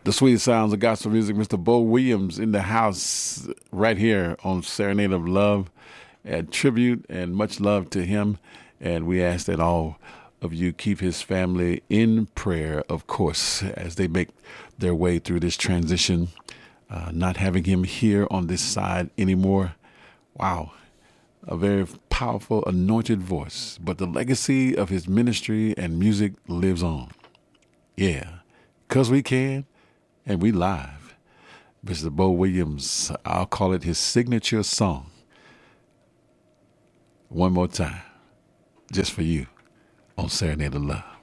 The sweet sounds of gospel music, Mr. Bo Williams in the house right here on Serenade of Love and tribute and much love to him. And we ask that all of you keep his family in prayer, of course, as they make their way through this transition. Not having him here on this side anymore. Wow. A very powerful, anointed voice. But the legacy of his ministry and music lives on. Yeah. Because we can. And we live. Mr. Bo Williams, I'll call it his signature song. One more time, just for you, on Serenade of Love.